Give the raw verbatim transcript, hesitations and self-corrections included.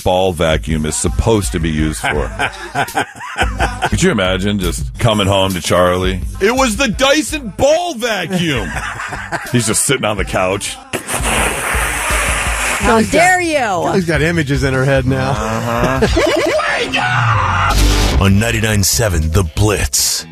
ball vacuum is supposed to be used for. Could you imagine just coming home to Charlie? It was the Dyson ball vacuum. He's just sitting on the couch. How dare you? He's got images in her head now. Uh-huh. On ninety-nine point seven The Blitz.